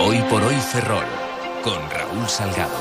Hoy por hoy Ferrol, con Raúl Salgado.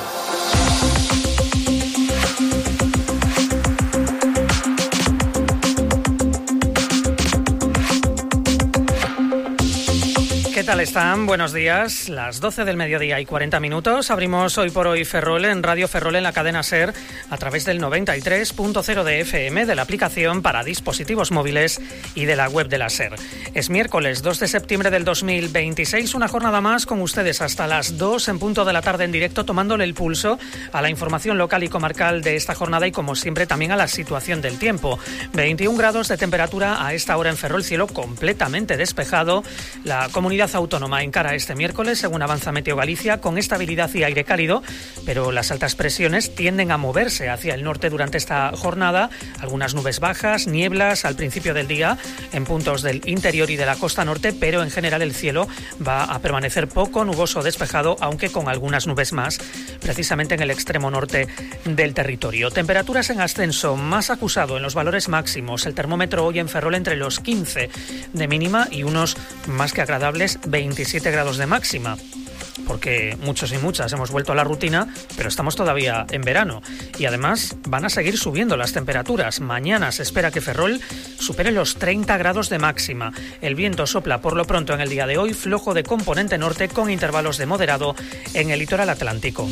¿Qué tal están? Buenos días. Las 12 del mediodía y 40 minutos. Abrimos Hoy por hoy Ferrol en Radio Ferrol en la cadena SER a través del 93.0 de FM, de la aplicación para dispositivos móviles y de la web de la SER. Es miércoles 2 de septiembre del 2026, una jornada más con ustedes hasta las 2 en punto de la tarde en directo, tomándole el pulso a la información local y comarcal de esta jornada y, como siempre, también a la situación del tiempo. 21 grados de temperatura a esta hora en Ferrol, cielo completamente despejado. La comunidad autónoma encara este miércoles, según avanza Meteo Galicia, con estabilidad y aire cálido, pero las altas presiones tienden a moverse hacia el norte durante esta jornada. Algunas nubes bajas, nieblas al principio del día en puntos del interior y de la costa norte, pero en general el cielo va a permanecer poco nuboso despejado, aunque con algunas nubes más, precisamente en el extremo norte del territorio. Temperaturas en ascenso, más acusado en los valores máximos. El termómetro hoy en Ferrol entre los 15 de mínima y unos más que agradables 27 grados de máxima, porque muchos y muchas hemos vuelto a la rutina, pero estamos todavía en verano. Y además van a seguir subiendo las temperaturas. Mañana se espera que Ferrol supere los 30 grados de máxima. El viento sopla por lo pronto en el día de hoy, flojo de componente norte, con intervalos de moderado en el litoral atlántico.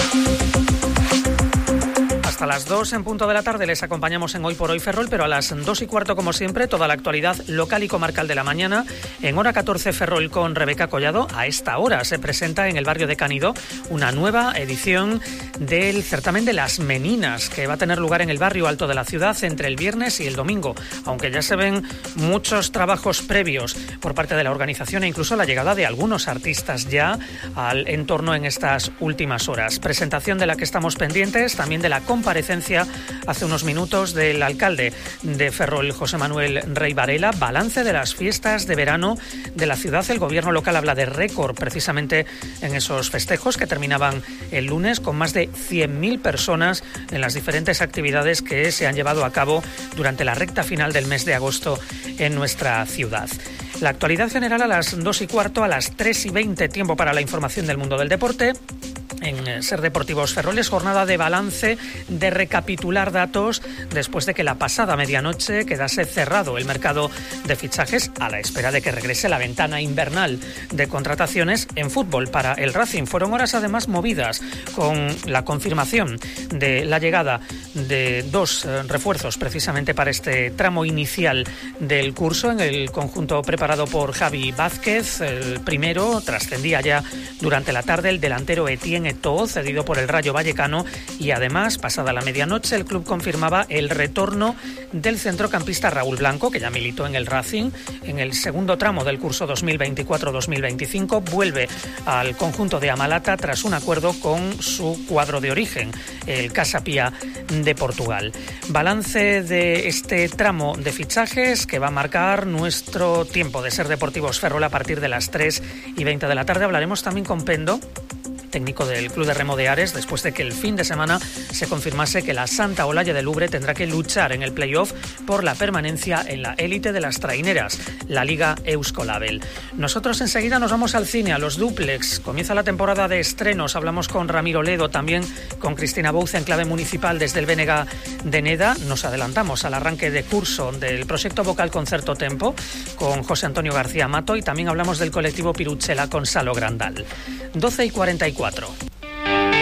Hasta las 2 en punto de la tarde les acompañamos en Hoy por Hoy Ferrol, pero a las 2 y cuarto, como siempre, toda la actualidad local y comarcal de la mañana. En hora 14 Ferrol con Rebeca Collado. A esta hora se presenta en el barrio de Canido una nueva edición del certamen de las Meninas, que va a tener lugar en el barrio alto de la ciudad entre el viernes y el domingo, aunque ya se ven muchos trabajos previos por parte de la organización e incluso la llegada de algunos artistas ya al entorno en estas últimas horas. Presentación de la que estamos pendientes, también de la comparecencia hace unos minutos del alcalde de Ferrol, José Manuel Rey Varela. Balance de las fiestas de verano de la ciudad. El gobierno local habla de récord precisamente en esos festejos que terminaban el lunes, con más de 100.000 personas en las diferentes actividades que se han llevado a cabo durante la recta final del mes de agosto en nuestra ciudad. La actualidad general a las 2 y cuarto, a las 3 y 20, tiempo para la información del mundo del deporte. En SER Deportivos Ferrol es jornada de balance, de recapitular datos después de que la pasada medianoche quedase cerrado el mercado de fichajes a la espera de que regrese la ventana invernal de contrataciones en fútbol para el Racing. Fueron horas además movidas con la confirmación de la llegada de dos refuerzos precisamente para este tramo inicial del curso en el conjunto preparado por Javi Vázquez. El primero trascendía ya durante la tarde, el delantero Etienne Eto'o, cedido por el Rayo Vallecano, y además, pasada la medianoche, el club confirmaba el retorno del centrocampista Raúl Blanco, que ya militó en el Racing en el segundo tramo del curso 2024-2025. Vuelve al conjunto de Amalata tras un acuerdo con su cuadro de origen, el Casa Pia de Portugal. Balance de este tramo de fichajes que va a marcar nuestro tiempo de SER Deportivos Ferrol a partir de las 3 y 20 de la tarde. Hablaremos también con Pendo, técnico del Club de Remo de Ares, después de que el fin de semana se confirmase que la Santa Olalla de Lubre tendrá que luchar en el playoff por la permanencia en la élite de las traineras, la Liga Euskolabel. Nosotros enseguida nos vamos al cine, a los dúplex. Comienza la temporada de estrenos. Hablamos con Ramiro Ledo, también con Cristina Bouz en clave municipal desde el Bénega de Neda. Nos adelantamos al arranque de curso del proyecto vocal Concerto Tempo con José Antonio García Mato, y también hablamos del colectivo Piruchela con Salo Grandal. 12 y 44.